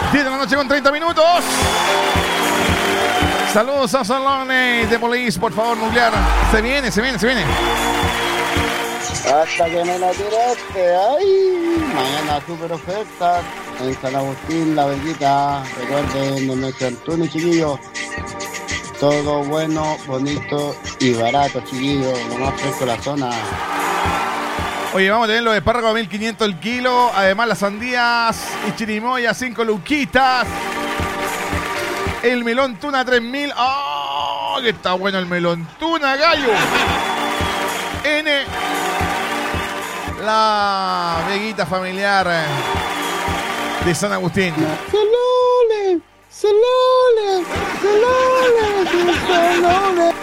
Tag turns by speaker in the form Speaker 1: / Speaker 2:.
Speaker 1: 10 de la noche con 30 minutos. Saludos a Salone de Police, por favor, nuclear. Se viene.
Speaker 2: Hasta que me la tiraste, ay, mañana super oferta en San Agustín, La Bellita. Recuerden de nuestro Antonio, chiquillos. Todo bueno, bonito y barato, chiquillos. Lo más fresco de la zona.
Speaker 1: Oye, vamos a tener los espárragos a 1.500 el kilo. Además, las sandías y chirimoya 5 luquitas. El melón tuna 3.000. ¡Oh! Que está bueno el melón tuna, gallo. La veguita familiar de San Agustín.
Speaker 2: Salole.